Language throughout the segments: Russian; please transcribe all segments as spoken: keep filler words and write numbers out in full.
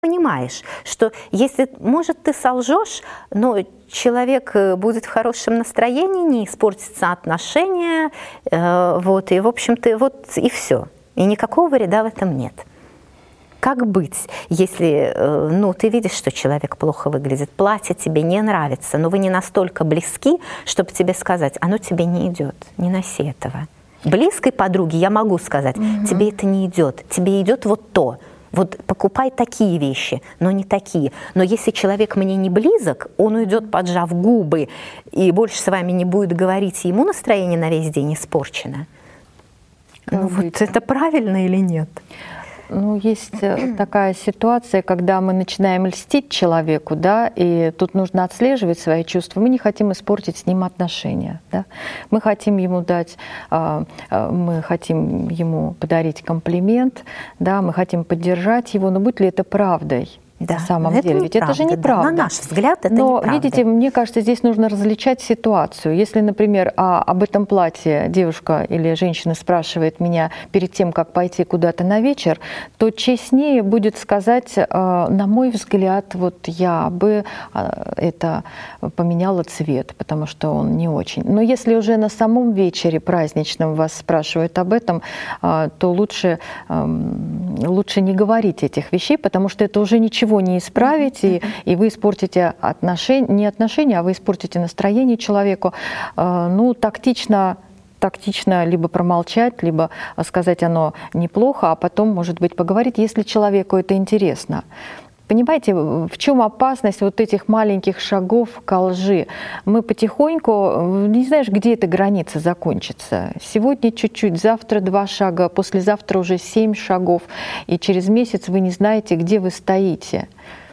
понимаешь, что если, может, ты солжешь, но человек будет в хорошем настроении, не испортятся отношения, э, вот, и, в общем-то, вот и все. И никакого вреда в этом нет. Как быть, если, э, ну, ты видишь, что человек плохо выглядит, платье тебе не нравится, но вы не настолько близки, чтобы тебе сказать, оно тебе не идет, не носи этого. Близкой подруге я могу сказать, угу. тебе это не идет, тебе идет вот то. Вот покупай такие вещи, но не такие. Но если человек мне не близок, он уйдет, поджав губы, и больше с вами не будет говорить, ему настроение на весь день испорчено. Ну вот это правильно или нет? Ну, есть такая ситуация, когда мы начинаем льстить человеку, да, и тут нужно отслеживать свои чувства. Мы не хотим испортить с ним отношения, да. Мы хотим ему дать, мы хотим ему подарить комплимент, да, мы хотим поддержать его, но будет ли это правдой? Да, на самом деле. Ведь это же неправда. Да. На наш взгляд, это Но, неправда. видите, мне кажется, здесь нужно различать ситуацию. Если, например, а, об этом платье девушка или женщина спрашивает меня перед тем, как пойти куда-то на вечер, то честнее будет сказать, а, на мой взгляд, вот я бы а, это поменяла цвет, потому что он не очень. Но если уже на самом вечере праздничном вас спрашивают об этом, а, то лучше, а, лучше не говорить этих вещей, потому что это уже ничего не исправить, и, и вы испортите отношения, не отношения, а вы испортите настроение человеку. Ну, тактично, тактично либо промолчать, либо сказать оно неплохо, а потом, может быть, поговорить, если человеку это интересно. Понимаете, в чем опасность вот этих маленьких шагов к лжи? Мы потихоньку, не знаешь, где эта граница закончится. Сегодня чуть-чуть, завтра два шага, послезавтра уже семь шагов. И через месяц вы не знаете, где вы стоите.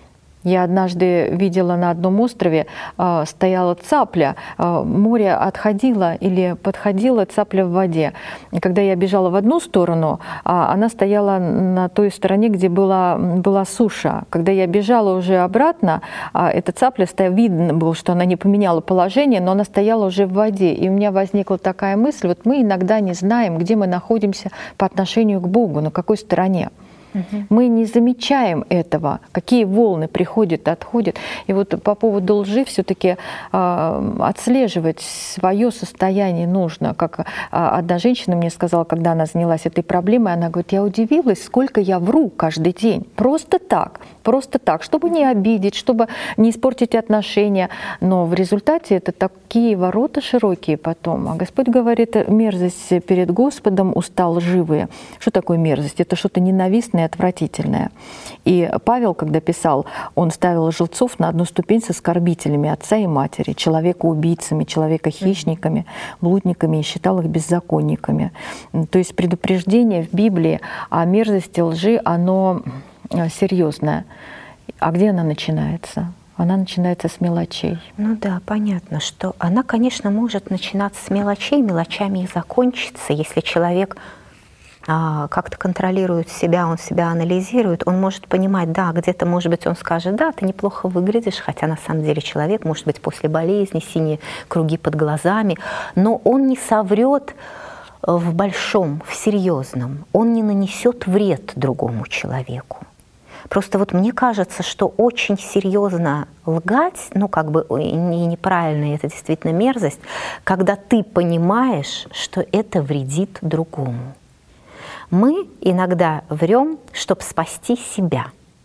Я однажды видела на одном острове, э, стояла цапля, э, море отходило или подходило, цапля в воде. И когда я бежала в одну сторону, э, она стояла на той стороне, где была, была суша. Когда я бежала уже обратно, э, эта цапля стояла, видно было, что она не поменяла положение, но она стояла уже в воде. И у меня возникла такая мысль, вот мы иногда не знаем, где мы находимся по отношению к Богу, на какой стороне. Мы не замечаем этого, какие волны приходят, отходят. И вот по поводу лжи все-таки э, отслеживать свое состояние нужно. Как э, одна женщина мне сказала, когда она занялась этой проблемой, она говорит, я удивилась, сколько я вру каждый день. Просто так, просто так, чтобы не обидеть, чтобы не испортить отношения. Но в результате это такие ворота широкие потом. А Господь говорит, мерзость перед Господом уста лживые. Что такое мерзость? Это что-то ненавистное, отвратительное. И Павел, когда писал, он ставил лжецов на одну ступень с оскорбителями отца и матери, человека-убийцами, человека-хищниками, блудниками, и считал их беззаконниками. То есть предупреждение в Библии о мерзости лжи, оно серьезное. А где она начинается? Она начинается с мелочей. Ну да, понятно, что она, конечно, может начинаться с мелочей, мелочами и закончиться, если человек как-то контролирует себя, он себя анализирует, он может понимать, да, где-то, может быть, он скажет, да, ты неплохо выглядишь, хотя на самом деле человек, может быть, после болезни, синие круги под глазами, но он не соврет в большом, в серьезном, он не нанесет вред другому человеку. Просто вот мне кажется, что очень серьезно лгать, ну как бы и неправильно, это действительно мерзость, когда ты понимаешь, что это вредит другому. Мы иногда врем, чтобы спасти себя,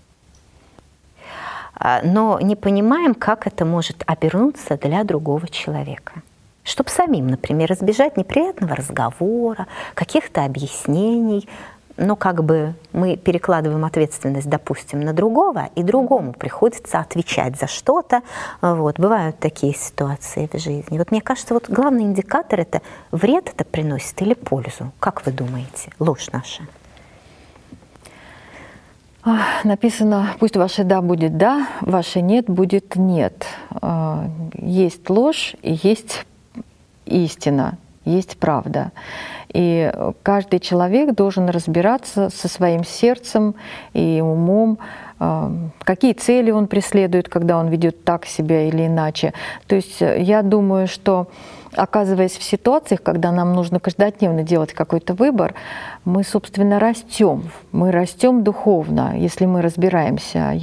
но не понимаем, как это может обернуться для другого человека. Чтобы самим, например, избежать неприятного разговора, каких-то объяснений, но как бы мы перекладываем ответственность, допустим, на другого, и другому приходится отвечать за что-то. Вот. Бывают такие ситуации в жизни. Вот мне кажется, вот главный индикатор – это вред это приносит или пользу. Как вы думаете, ложь наша? Написано, пусть ваше «да» будет «да», ваше «нет» будет «нет». Есть ложь и есть истина, есть правда. И каждый человек должен разбираться со своим сердцем и умом, какие цели он преследует, когда он ведет так себя или иначе. То есть я думаю, что, оказываясь в ситуациях, когда нам нужно каждодневно делать какой-то выбор, мы, собственно, растем. Мы растем духовно, если мы разбираемся.